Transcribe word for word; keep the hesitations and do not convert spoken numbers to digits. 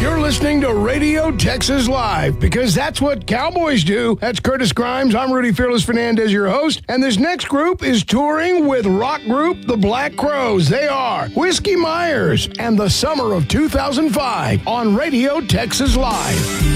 You're listening to Radio Texas Live because that's what cowboys do. That's Curtis Grimes. I'm Rudy Fearless Fernandez, your host. And this next group is touring with rock group The Black Crowes. They are Whiskey Myers and the summer of two thousand five on Radio Texas Live.